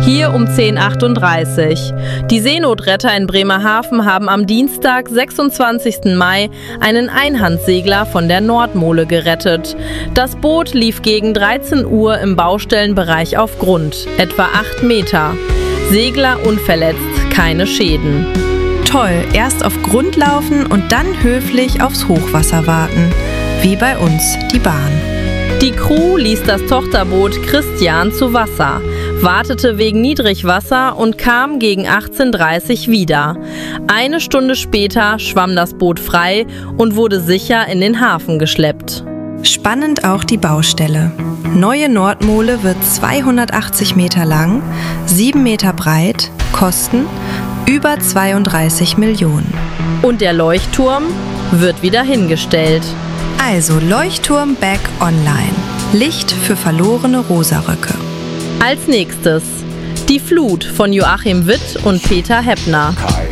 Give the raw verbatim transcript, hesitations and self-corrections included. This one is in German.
Hier um zehn Uhr achtunddreißig. Die Seenotretter in Bremerhaven haben am Dienstag, sechsundzwanzigsten Mai, einen Einhandsegler von der Nordmole gerettet. Das Boot lief gegen dreizehn Uhr im Baustellenbereich auf Grund, etwa acht Meter. Segler unverletzt, keine Schäden. Toll, erst auf Grund laufen und dann höflich aufs Hochwasser warten. Wie bei uns, die Bahn. Die Crew ließ das Tochterboot Christian zu Wasser, wartete wegen Niedrigwasser und kam gegen achtzehn Uhr dreißig wieder. Eine Stunde später schwamm das Boot frei und wurde sicher in den Hafen geschleppt. Spannend auch die Baustelle. Neue Nordmole wird zweihundertachtzig Meter lang, sieben Meter breit, kosten über zweiunddreißig Millionen. Und der Leuchtturm wird wieder hingestellt. Also Leuchtturm back online. Licht für verlorene Rosaröcke. Als nächstes die Flut von Joachim Witt und Peter Heppner.